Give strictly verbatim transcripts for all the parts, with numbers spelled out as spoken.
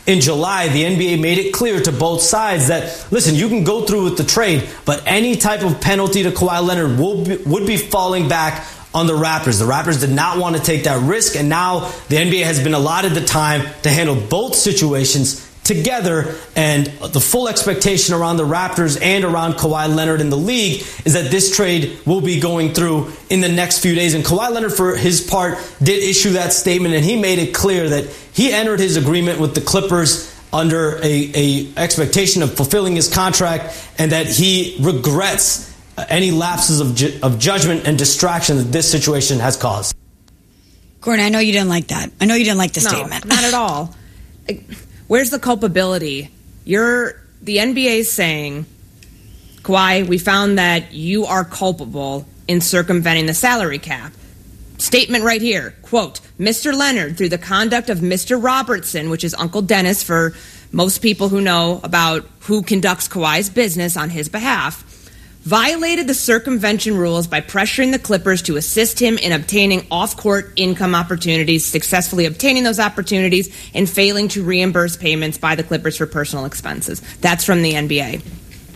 in July, the N B A made it clear to both sides that, listen, you can go through with the trade, but any type of penalty to Kawhi Leonard will be, would be falling back on the Raptors. The Raptors did not want to take that risk, and now the N B A has been allotted the time to handle both situations together, and the full expectation around the Raptors and around Kawhi Leonard in the league is that this trade will be going through in the next few days. And Kawhi Leonard, for his part, did issue that statement, and he made it clear that he entered his agreement with the Clippers under a, a expectation of fulfilling his contract, and that he regrets any lapses of, ju- of judgment and distraction that this situation has caused. Gordon, I know you didn't like that. I know you didn't like the no, statement. Not at all. Where's the culpability? You're the N B A is saying, Kawhi, we found that you are culpable in circumventing the salary cap. Statement right here, quote, Mister Leonard, through the conduct of Mister Robertson, which is Uncle Dennis for most people who know about who conducts Kawhi's business on his behalf, violated the circumvention rules by pressuring the Clippers to assist him in obtaining off-court income opportunities, successfully obtaining those opportunities, and failing to reimburse payments by the Clippers for personal expenses. That's from the N B A.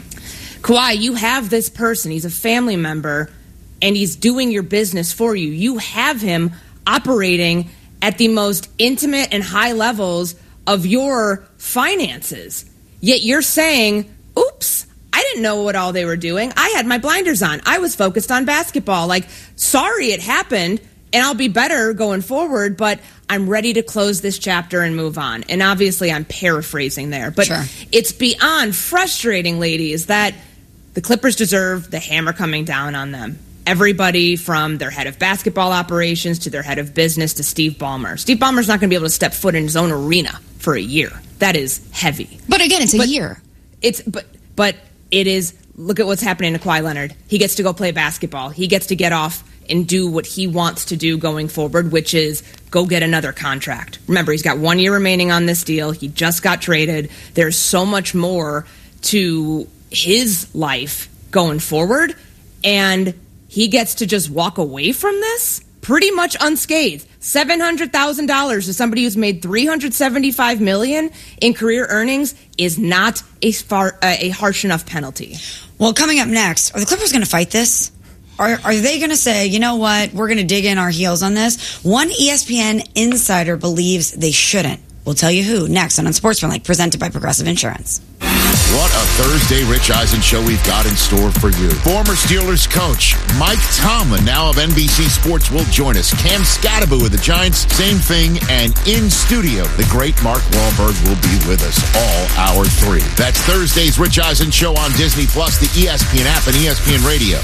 Kawhi, you have this person. He's a family member, and he's doing your business for you. You have him operating at the most intimate and high levels of your finances. Yet you're saying, oops, I didn't know what all they were doing. I had my blinders on. I was focused on basketball. Like, sorry it happened, and I'll be better going forward, but I'm ready to close this chapter and move on. And obviously I'm paraphrasing there. But sure. It's beyond frustrating, ladies, that the Clippers deserve the hammer coming down on them. Everybody from their head of basketball operations to their head of business to Steve Ballmer. Steve Ballmer's not going to be able to step foot in his own arena for a year. That is heavy. But again, it's a but year. It's but but it is. Look at what's happening to Kawhi Leonard. He gets to go play basketball. He gets to get off and do what he wants to do going forward, which is go get another contract. Remember, he's got one year remaining on this deal. He just got traded. There's so much more to his life going forward, and he gets to just walk away from this pretty much unscathed. seven hundred thousand dollars to somebody who's made three hundred seventy-five million dollars in career earnings is not a, far, uh, a harsh enough penalty. Well, coming up next, are the Clippers going to fight this? Are, are they going to say, you know what, we're going to dig in our heels on this? One E S P N insider believes they shouldn't. We'll tell you who next on Unsportsmanlike, presented by Progressive Insurance. What a Thursday Rich Eisen show we've got in store for you. Former Steelers coach Mike Tomlin, now of N B C Sports, will join us. Cam Scatterbo of the Giants, same thing. And in studio, the great Mark Wahlberg will be with us all hour three. That's Thursday's Rich Eisen show on Disney Plus, the E S P N app, and E S P N Radio.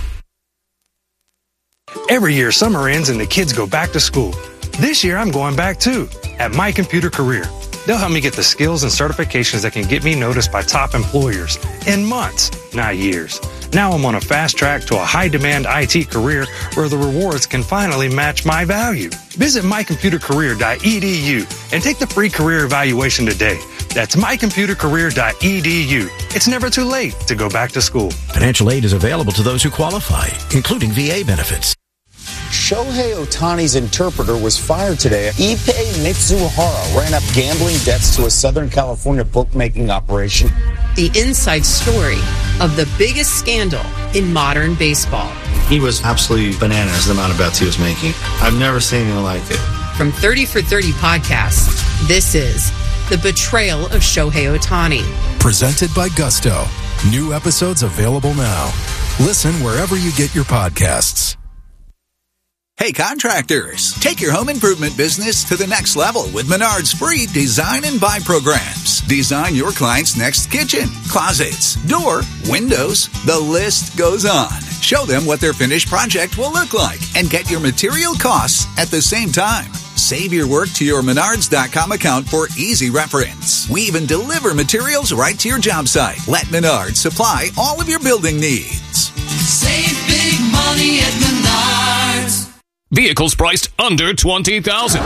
Every year, summer ends and the kids go back to school. This year, I'm going back too, at My Computer Career. They'll help me get the skills and certifications that can get me noticed by top employers in months, not years. Now I'm on a fast track to a high-demand I T career where the rewards can finally match my value. Visit my computer career dot e d u and take the free career evaluation today. That's my computer career dot e d u. It's never too late to go back to school. Financial aid is available to those who qualify, including V A benefits. Shohei Ohtani's interpreter was fired today. Ippei Mitsuhara ran up gambling debts to a Southern California bookmaking operation. The inside story of the biggest scandal in modern baseball. He was absolutely bananas, the amount of bets he was making. I've never seen anything like it. From thirty for thirty podcasts, this is The Betrayal of Shohei Ohtani. Presented by Gusto. New episodes available now. Listen wherever you get your podcasts. Hey contractors, take your home improvement business to the next level with Menard's free design and buy programs. Design your client's next kitchen, closets, door, windows, the list goes on. Show them what their finished project will look like and get your material costs at the same time. Save your work to your Menards dot com account for easy reference. We even deliver materials right to your job site. Let Menards supply all of your building needs. Save big money at Menards. Vehicles priced under twenty thousand dollars.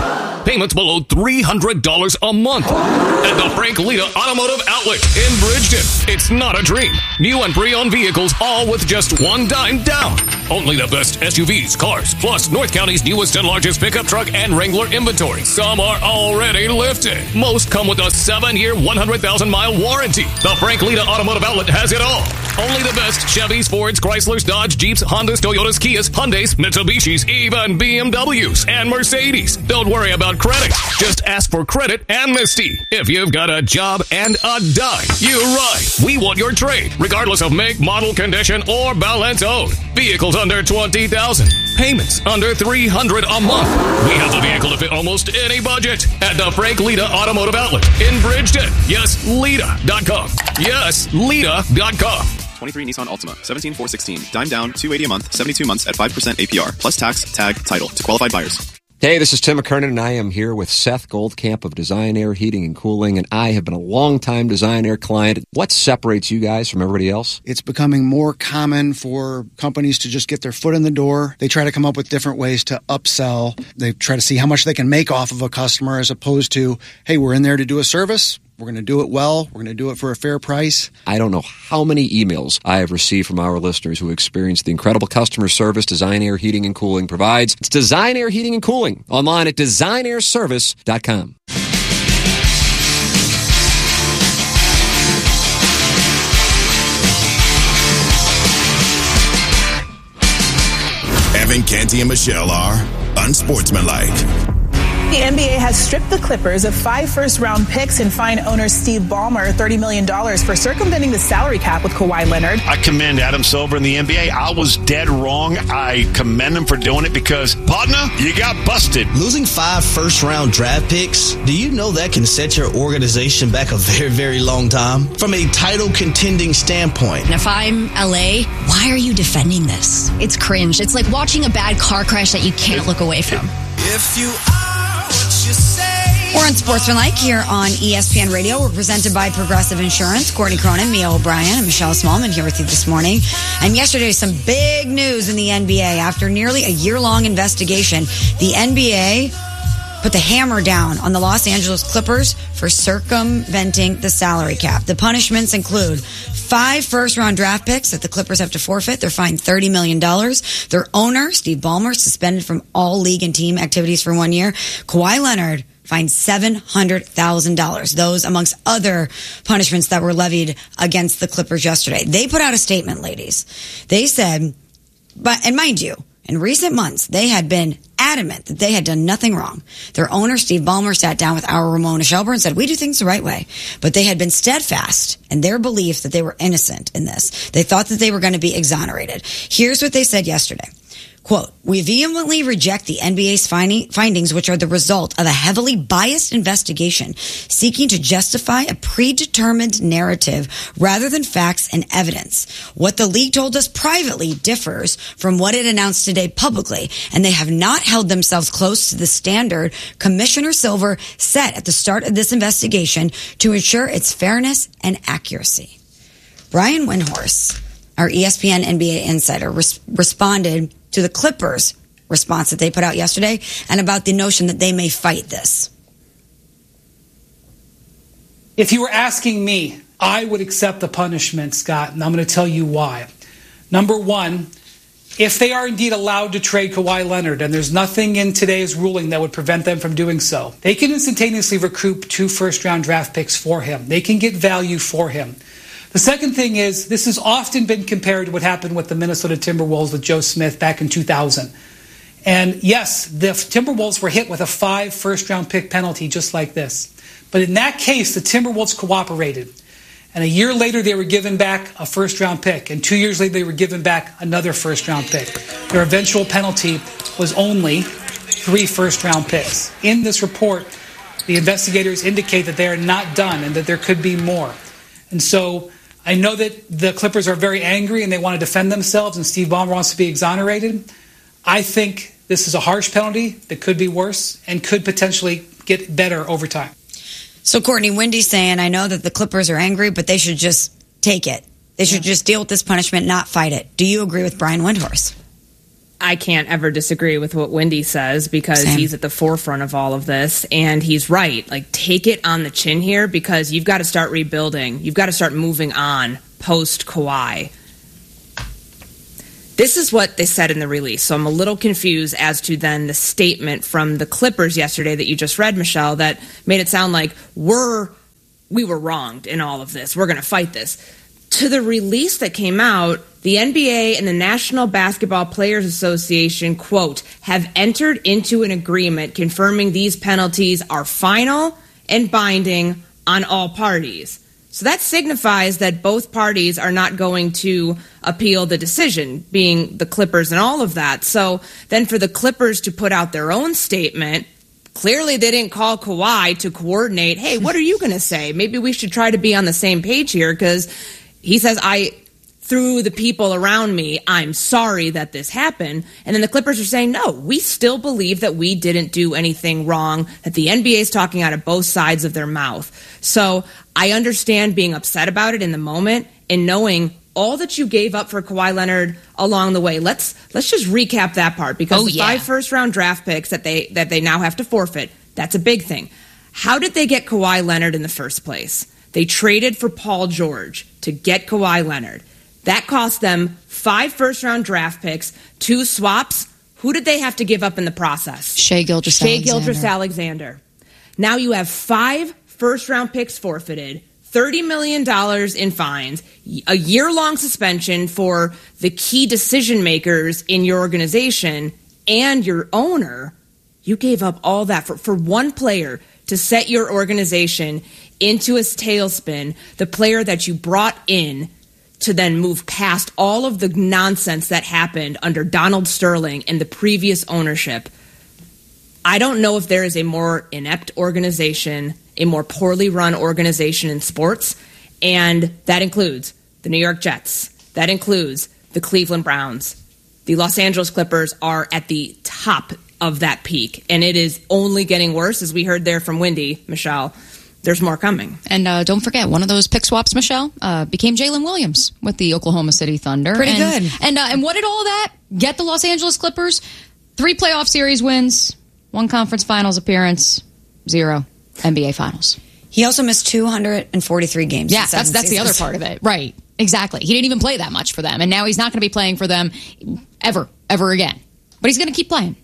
Payments below three hundred dollars a month. At the Frank Lita Automotive Outlet in Bridgeton. It's not a dream. New and pre-owned vehicles, all with just one dime down. Only the best S U Vs, cars, plus North County's newest and largest pickup truck and Wrangler inventory. Some are already lifted. Most come with a seven-year, one hundred thousand mile warranty. The Frank Lita Automotive Outlet has it all. Only the best Chevys, Fords, Chryslers, Dodge, Jeeps, Hondas, Toyotas, Kias, Hyundais, Mitsubishis, even B M Ws and Mercedes. Don't worry about credit. Just ask for credit amnesty. If you've got a job and a dime, you ride. We want your trade, regardless of make, model, condition, or balance owed. Vehicles under twenty thousand dollars. Payments under three hundred dollars a month. We have the vehicle to fit almost any budget. At the Frank Lita Automotive Outlet in Bridgeton. Yes, Lita dot com. Yes, Lita dot com. twenty-three Nissan Altima, seventeen four sixteen. Dime down, two hundred eighty dollars a month, seventy-two months at five percent A P R. Plus tax, tag, title to qualified buyers. Hey, this is Tim McKernan, and I am here with Seth Goldcamp of Design Air Heating and Cooling, and I have been a long-time Design Air client. What separates you guys from everybody else? It's becoming more common for companies to just get their foot in the door. They try to come up with different ways to upsell. They try to see how much they can make off of a customer as opposed to, hey, we're in there to do a service. We're going to do it well. We're going to do it for a fair price. I don't know how many emails I have received from our listeners who experience the incredible customer service Design Air Heating and Cooling provides. It's Design Air Heating and Cooling, online at design air service dot com. Evan, Canty, and Michelle are unsportsmanlike. The N B A has stripped the Clippers of five first-round picks and fined owner Steve Ballmer thirty million dollars for circumventing the salary cap with Kawhi Leonard. I commend Adam Silver and the N B A. I was dead wrong. I commend them for doing it because, partner, you got busted. Losing five first-round draft picks, do you know that can set your organization back a very, very long time? From a title-contending standpoint. And if I'm L A, why are you defending this? It's cringe. It's like watching a bad car crash that you can't look away from. If you We're on Sportsmanlike here on E S P N Radio. We're presented by Progressive Insurance. Courtney Cronin, Mia O'Brien, and Michelle Smallman here with you this morning. And yesterday, some big news in the N B A. After nearly a year-long investigation, the N B A put the hammer down on the Los Angeles Clippers for circumventing the salary cap. The punishments include five first-round draft picks that the Clippers have to forfeit. They're fined thirty million dollars. Their owner, Steve Ballmer, suspended from all league and team activities for one year. Kawhi Leonard fined seven hundred thousand dollars. Those amongst other punishments that were levied against the Clippers yesterday. They put out a statement, ladies. They said, but and mind you, in recent months, they had been adamant that they had done nothing wrong. Their owner, Steve Ballmer, sat down with our Ramona Shelburne and said, we do things the right way. But they had been steadfast in their belief that they were innocent in this. They thought that they were going to be exonerated. Here's what they said yesterday. Quote, we vehemently reject the N B A's finding, findings, which are the result of a heavily biased investigation seeking to justify a predetermined narrative rather than facts and evidence. What the league told us privately differs from what it announced today publicly, and they have not held themselves close to the standard Commissioner Silver set at the start of this investigation to ensure its fairness and accuracy. Brian Windhorst, our E S P N N B A insider, res- responded to the Clippers' response that they put out yesterday and about the notion that they may fight this. If you were asking me, I would accept the punishment, Scott, and I'm going to tell you why. Number one, if they are indeed allowed to trade Kawhi Leonard, and there's nothing in today's ruling that would prevent them from doing so, they can instantaneously recoup two first-round draft picks for him. They can get value for him. The second thing is, this has often been compared to what happened with the Minnesota Timberwolves with Joe Smith back in two thousand. And yes, the Timberwolves were hit with a five first-round pick penalty just like this. But in that case, the Timberwolves cooperated. And a year later, they were given back a first-round pick. And two years later, they were given back another first-round pick. Their eventual penalty was only three first-round picks. In this report, the investigators indicate that they are not done and that there could be more. And so I know that the Clippers are very angry and they want to defend themselves, and Steve Ballmer wants to be exonerated. I think this is a harsh penalty that could be worse and could potentially get better over time. So, Courtney, Wendy's saying, I know that the Clippers are angry, but they should just take it. They should yeah. just deal with this punishment, not fight it. Do you agree with Brian Windhorst? I can't ever disagree with what Wendy says because Same. he's at the forefront of all of this, and he's right. Like, take it on the chin here because you've got to start rebuilding. You've got to start moving on post Kawhi. This is what they said in the release, so I'm a little confused as to then the statement from the Clippers yesterday that you just read, Michelle, that made it sound like we're we were wronged in all of this. We're going to fight this. To the release that came out, the N B A and the National Basketball Players Association, quote, have entered into an agreement confirming these penalties are final and binding on all parties. So that signifies that both parties are not going to appeal the decision, being the Clippers and all of that. So then for the Clippers to put out their own statement, clearly they didn't call Kawhi to coordinate, hey, what are you going to say? Maybe we should try to be on the same page here because he says, I, through the people around me, I'm sorry that this happened. And then the Clippers are saying, no, we still believe that we didn't do anything wrong, that the N B A is talking out of both sides of their mouth. So I understand being upset about it in the moment and knowing all that you gave up for Kawhi Leonard along the way. Let's let's just recap that part because oh, the yeah. five first-round draft picks that they that they now have to forfeit, that's a big thing. How did they get Kawhi Leonard in the first place? They traded for Paul George to get Kawhi Leonard. That cost them five first-round draft picks, two swaps. Who did they have to give up in the process? Shai Gilgeous Shai Alexander. Gilgeous Alexander. Now you have five first-round picks forfeited, thirty million dollars in fines, a year-long suspension for the key decision-makers in your organization and your owner. You gave up all that for, for one player to set your organization into a tailspin, the player that you brought in to then move past all of the nonsense that happened under Donald Sterling and the previous ownership. I don't know if there is a more inept organization, a more poorly run organization in sports, and that includes the New York Jets. That includes the Cleveland Browns. The Los Angeles Clippers are at the top of that peak, and it is only getting worse, as we heard there from Wendy, Michelle. There's more coming. And uh, don't forget, one of those pick swaps, Michelle, uh, became Jalen Williams with the Oklahoma City Thunder. Pretty and, good. And uh, and what did all that get the Los Angeles Clippers? Three playoff series wins, one conference finals appearance, zero N B A finals. He also missed two hundred forty-three games. Yeah, that's that's the other part of it. Right, exactly. He didn't even play that much for them, and now he's not going to be playing for them ever, ever again. But he's going to keep playing.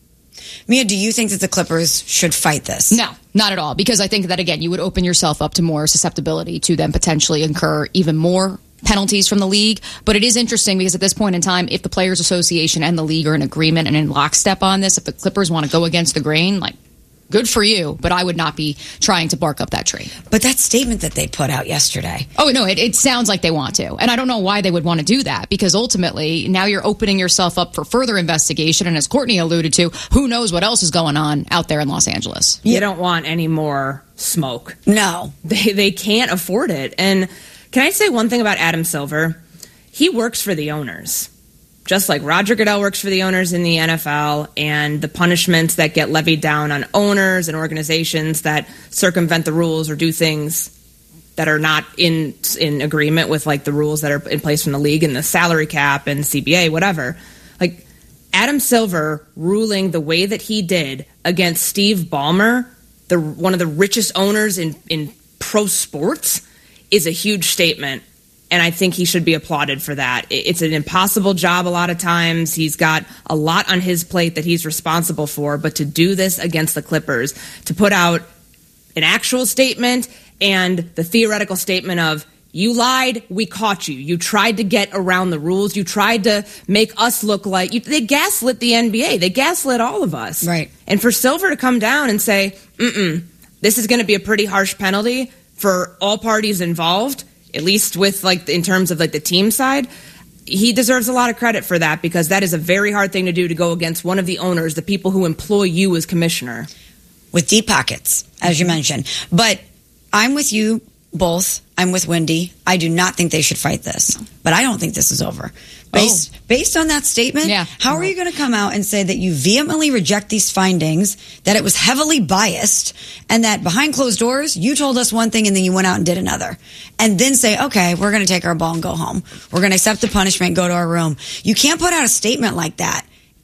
Mia, do you think that the Clippers should fight this? No, not at all. Because I think that, again, you would open yourself up to more susceptibility to them potentially incur even more penalties from the league. But it is interesting because at this point in time, if the Players Association and the league are in agreement and in lockstep on this, if the Clippers want to go against the grain, like, good for you, but I would not be trying to bark up that tree. But that statement that they put out yesterday. Oh, no, it, it sounds like they want to. And I don't know why they would want to do that, because ultimately, now you're opening yourself up for further investigation. And as Courtney alluded to, who knows what else is going on out there in Los Angeles. You don't want any more smoke. No. They, they can't afford it. And can I say one thing about Adam Silver? He works for the owners. Just like Roger Goodell works for the owners in the N F L, and the punishments that get levied down on owners and organizations that circumvent the rules or do things that are not in in agreement with like the rules that are in place from the league and the salary cap and C B A, whatever. Like Adam Silver ruling the way that he did against Steve Ballmer, the one of the richest owners in, in pro sports, is a huge statement. And I think he should be applauded for that. It's an impossible job a lot of times. He's got a lot on his plate that he's responsible for. But to do this against the Clippers, to put out an actual statement and the theoretical statement of, you lied, we caught you. You tried to get around the rules. You tried to make us look like... You, they gaslit the N B A. They gaslit all of us. Right. And for Silver to come down and say, mm-mm, this is going to be a pretty harsh penalty for all parties involved... at least with like in terms of like the team side, he deserves a lot of credit for that because that is a very hard thing to do, to go against one of the owners, the people who employ you as commissioner. With deep pockets, as you mentioned. But I'm with you both. I'm with Wendy. I do not think they should fight this. But I don't think this is over. Based, oh. based on that statement, yeah. how are you going to come out and say that you vehemently reject these findings, that it was heavily biased, and that behind closed doors, you told us one thing and then you went out and did another? And then say, okay, we're going to take our ball and go home. We're going to accept the punishment, go to our room. You can't put out a statement like that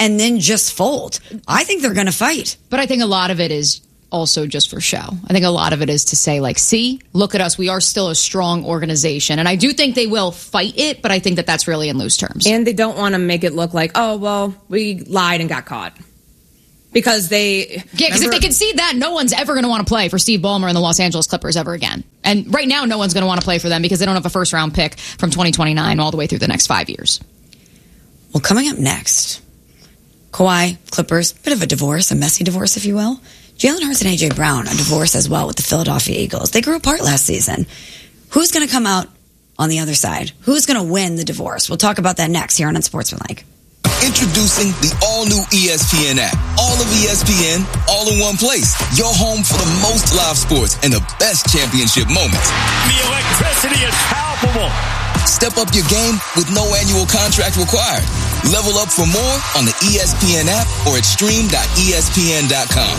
and then just fold. I think they're going to fight. But I think a lot of it is also just for show. I think a lot of it is to say, like, see, look at us. We are still a strong organization. And I do think they will fight it, but I think that that's really in loose terms. And they don't want to make it look like, oh, well, we lied and got caught. Because they... Yeah, because if they concede that, no one's ever going to want to play for Steve Ballmer and the Los Angeles Clippers ever again. And right now, no one's going to want to play for them because they don't have a first-round pick from twenty twenty-nine all the way through the next five years. Well, coming up next, Kawhi, Clippers, bit of a divorce, a messy divorce, if you will. Jalen Hurts and A J Brown, a divorce as well with the Philadelphia Eagles. They grew apart last season. Who's going to come out on the other side? Who's going to win the divorce? We'll talk about that next here on Unsportsmanlike. Introducing the all-new E S P N app. All of E S P N, all in one place. Your home for the most live sports and the best championship moments. The electricity is palpable. Step up your game with no annual contract required. Level up for more on the E S P N app or at stream dot E S P N dot com.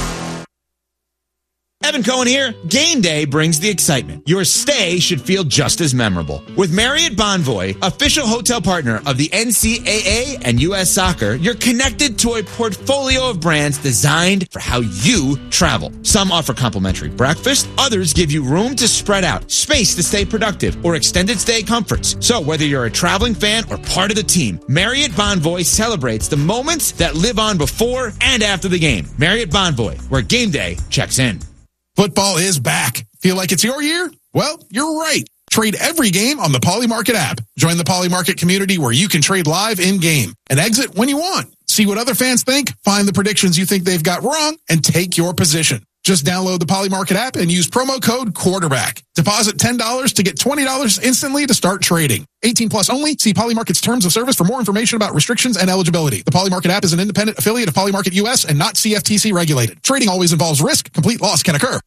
Evan Cohen here. Game day brings the excitement. Your stay should feel just as memorable. With Marriott Bonvoy, official hotel partner of the N C double A and U S Soccer, you're connected to a portfolio of brands designed for how you travel. Some offer complimentary breakfast. Others give you room to spread out, space to stay productive, or extended stay comforts. So whether you're a traveling fan or part of the team, Marriott Bonvoy celebrates the moments that live on before and after the game. Marriott Bonvoy, where game day checks in. Football is back. Feel like it's your year? Well, you're right. Trade every game on the Polymarket app. Join the Polymarket community where you can trade live in-game and exit when you want. See what other fans think, find the predictions you think they've got wrong, and take your position. Just download the Polymarket app and use promo code quarterback. Deposit ten dollars to get twenty dollars instantly to start trading. eighteen plus only. See Polymarket's terms of service for more information about restrictions and eligibility. The Polymarket app is an independent affiliate of Polymarket U S and not C F T C regulated. Trading always involves risk. Complete loss can occur.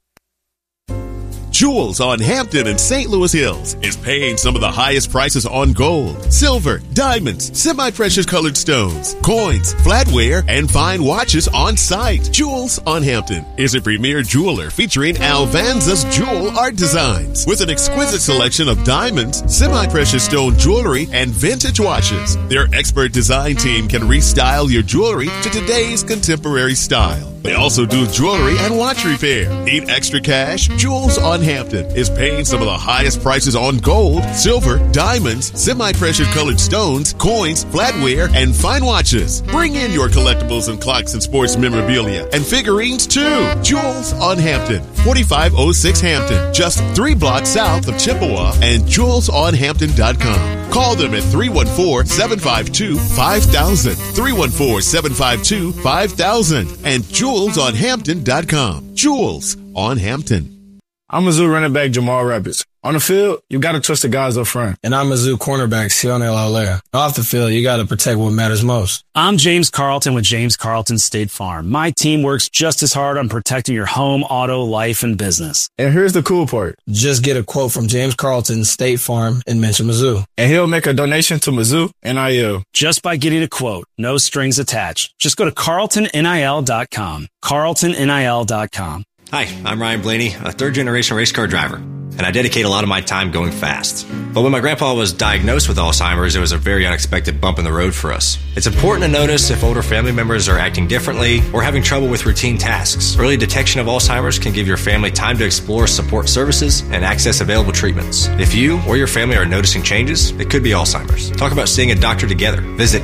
Jewels on Hampton and Saint Louis Hills is paying some of the highest prices on gold, silver, diamonds, semi-precious colored stones, coins, flatware, and fine watches on site. Jewels on Hampton is a premier jeweler featuring Alvanza's jewel art designs with an exquisite selection of diamonds, semi-precious stone jewelry, and vintage watches. Their expert design team can restyle your jewelry to today's contemporary style. They also do jewelry and watch repair. Need extra cash? Jewels on Hampton is paying some of the highest prices on gold, silver, diamonds, semi-precious colored stones, coins, flatware, and fine watches. Bring in your collectibles and clocks and sports memorabilia and figurines too. Jewels on Hampton, forty-five oh six Hampton, just three blocks south of Chippewa, and jewels on hampton dot com. Call them at three one four, seven five two, five thousand, three one four, seven five two, five thousand, and jewels on hampton dot com. Jewels on Hampton. I'm Mizzou running back Jamal Rabbits. On the field, you got to trust the guys up front. And I'm Mizzou cornerback Sione Laulea. Off the field, you got to protect what matters most. I'm James Carlton with James Carlton State Farm. My team works just as hard on protecting your home, auto, life, and business. And here's the cool part. Just get a quote from James Carlton State Farm and mention Mizzou. And he'll make a donation to Mizzou N I L. Just by getting a quote. No strings attached. Just go to carlton N I L dot com. carlton N I L dot com. Hi, I'm Ryan Blaney, a third-generation race car driver, and I dedicate a lot of my time going fast. But when my grandpa was diagnosed with Alzheimer's, it was a very unexpected bump in the road for us. It's important to notice if older family members are acting differently or having trouble with routine tasks. Early detection of Alzheimer's can give your family time to explore support services and access available treatments. If you or your family are noticing changes, it could be Alzheimer's. Talk about seeing a doctor together. Visit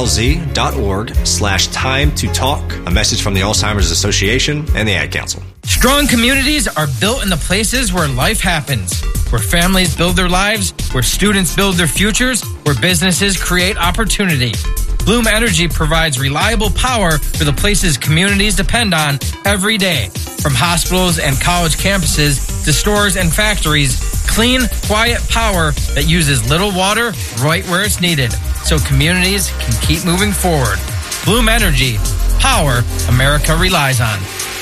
alz.org slash time to talk. A message from the Alzheimer's Association and the Ad Council. Strong communities are built in the places where life happens, where families build their lives, where students build their futures, where businesses create opportunity. Bloom Energy provides reliable power for the places communities depend on every day. From hospitals and college campuses to stores and factories, clean, quiet power that uses little water right where it's needed, so communities can keep moving forward. Bloom Energy, power America relies on.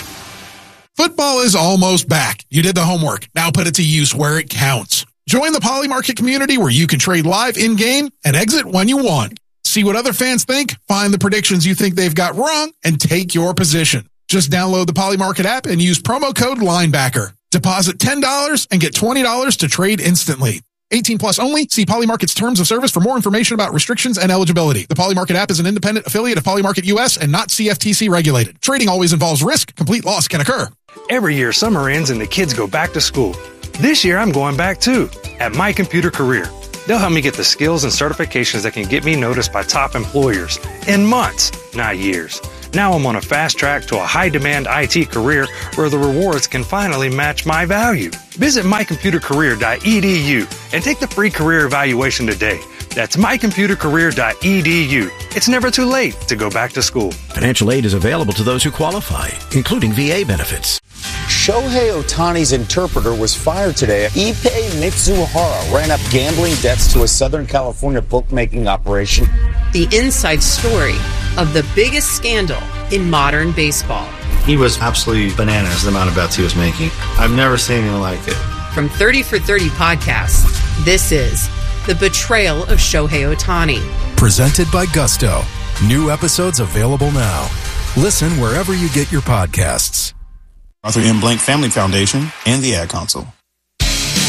Football is almost back. You did the homework. Now put it to use where it counts. Join the Polymarket community where you can trade live in-game and exit when you want. See what other fans think, find the predictions you think they've got wrong, and take your position. Just download the Polymarket app and use promo code Linebacker. Deposit ten dollars and get twenty dollars to trade instantly. eighteen plus only. See Polymarket's terms of service for more information about restrictions and eligibility. The Polymarket app is an independent affiliate of Polymarket U S and not C F T C regulated. Trading always involves risk. Complete loss can occur. Every year, summer ends and the kids go back to school. This year, I'm going back too, at My Computer Career. They'll help me get the skills and certifications that can get me noticed by top employers in months, not years. Now I'm on a fast track to a high-demand I T career where the rewards can finally match my value. Visit my computer career dot e d u and take the free career evaluation today. That's my computer career dot e d u. It's never too late to go back to school. Financial aid is available to those who qualify, including V A benefits. Shohei Ohtani's interpreter was fired today. Ippei Mitsuhara ran up gambling debts to a Southern California bookmaking operation. The inside story of the biggest scandal in modern baseball. He was absolutely bananas, the amount of bets he was making. I've never seen anything like it. From thirty for thirty podcasts, this is The Betrayal of Shohei Ohtani. Presented by Gusto. New episodes available now. Listen wherever you get your podcasts. Arthur M. Blank Family Foundation and the Ad Council.